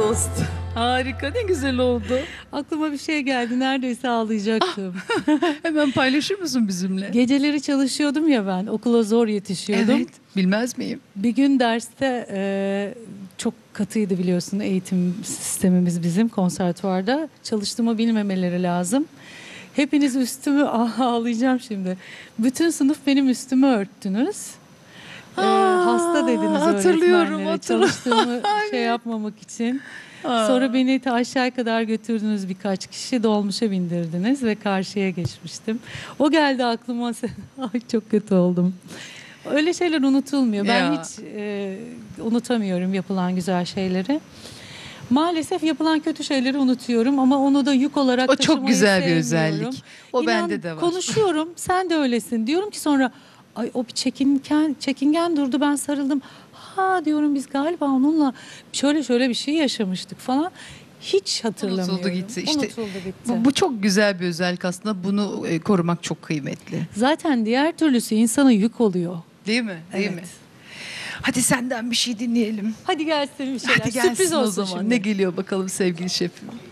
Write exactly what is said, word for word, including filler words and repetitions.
dost. Harika, ne güzel oldu. Aklıma bir şey geldi, neredeyse ağlayacaktım. Hemen paylaşır mısın bizimle? Geceleri çalışıyordum ya ben, okula zor yetişiyordum. Evet, bilmez miyim? Bir gün derste e, çok katıydı biliyorsun eğitim sistemimiz bizim konservatuvarda. Çalıştığımı bilmemeleri lazım. Hepiniz üstümü ah, ağlayacağım şimdi. Bütün sınıf benim üstümü örttünüz. Ee, Aa, hasta dediniz hatırlıyorum, öğretmenlere hatırlıyorum. çalıştığımı şey yapmamak için. Aa. Sonra beni ta aşağıya kadar götürdünüz, birkaç kişi dolmuşa bindirdiniz ve karşıya geçmiştim. O geldi aklıma. Ay çok kötü oldum. Öyle şeyler unutulmuyor. Ben Ya. hiç e, unutamıyorum yapılan güzel şeyleri. Maalesef yapılan kötü şeyleri unutuyorum ama onu da yük olarak O taşımayı çok güzel bir sevmiyorum. özellik. O İnan, bende de var. konuşuyorum, sen de öylesin. Diyorum ki sonra, ay o bir çekingen, çekingen durdu, ben sarıldım. Ha diyorum, biz galiba onunla şöyle şöyle bir şey yaşamıştık falan. Hiç hatırlamıyorum. Unutuldu gitti. İşte Unutuldu gitti. Bu, bu çok güzel bir özellik aslında. Bunu e, korumak çok kıymetli. Zaten diğer türlüsü insana yük oluyor. Değil mi? Değil Evet. mi? Hadi senden bir şey dinleyelim. Hadi gelsin bir şeyler. Hadi gelsin Sürpriz o olsun zaman. şimdi. Ne geliyor bakalım sevgili şefim?